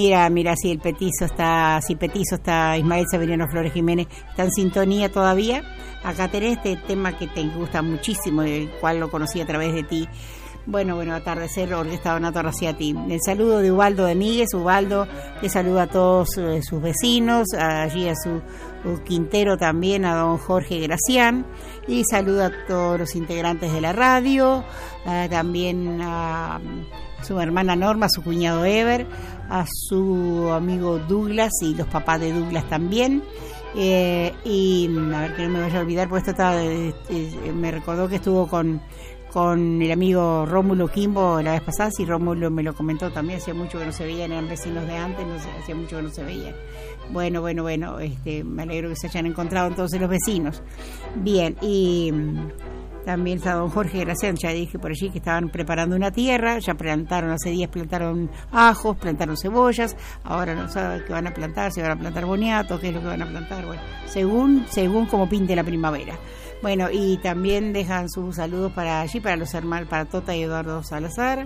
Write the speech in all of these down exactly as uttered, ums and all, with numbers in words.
Mira, mira, si el petizo está, si petizo está Ismael Severiano Flores Jiménez, está en sintonía todavía. Acá tenés este tema que te gusta muchísimo, el cual lo conocí a través de ti. Bueno, bueno, atardecer, Orquesta Donato Raciati. El saludo de Ubaldo de Míguez. Ubaldo le saluda a todos eh, sus vecinos, allí a su, su Quintero también, a don Jorge Gracián, y saluda a todos los integrantes de la radio, eh, también a su hermana Norma, a su cuñado Ever, a su amigo Douglas y los papás de Douglas también. Eh, y a ver que no me vaya a olvidar, porque esto estaba, eh, eh, me recordó que estuvo con con el amigo Rómulo Quimbo la vez pasada, si Rómulo me lo comentó también, hacía mucho que no se veían, eran vecinos de antes, no sé, hacía mucho que no se veían. Bueno, bueno, bueno, este, me alegro que se hayan encontrado entonces los vecinos. Bien, y también está don Jorge Gracián, ya dije por allí que estaban preparando una tierra, ya plantaron, hace días plantaron ajos, plantaron cebollas, ahora no saben qué van a plantar, si van a plantar boniato, qué es lo que van a plantar, bueno, según, según como pinte la primavera. Bueno, y también dejan sus saludos para allí, para los hermanos, para Tota y Eduardo Salazar,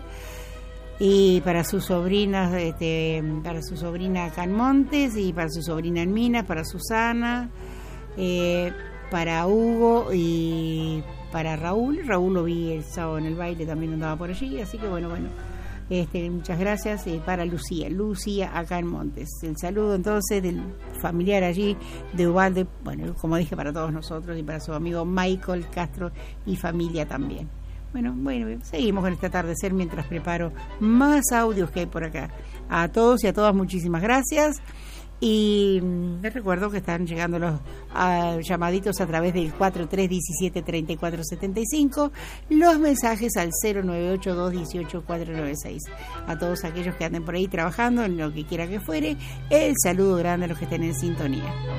y para sus sobrinas, este, para su sobrina acá en Montes, y para su sobrina en Minas, para Susana, eh, para Hugo y para Raúl. Raúl lo vi el sábado en el baile, también andaba por allí, así que bueno, bueno. Este, muchas gracias, eh, para Lucía, Lucía acá en Montes. El saludo entonces del familiar allí de Ubalde, bueno, como dije, para todos nosotros y para su amigo Michael Castro y familia también. Bueno, bueno, seguimos con este atardecer mientras preparo más audios que hay por acá. A todos y a todas muchísimas gracias. Y les recuerdo que están llegando los uh, llamaditos a través del cuatro tres uno siete, tres cuatro siete cinco, los mensajes al cero nueve ocho dos uno ocho cuatro nueve seis. A todos aquellos que anden por ahí trabajando en lo que quiera que fuere, el saludo grande a los que estén en sintonía.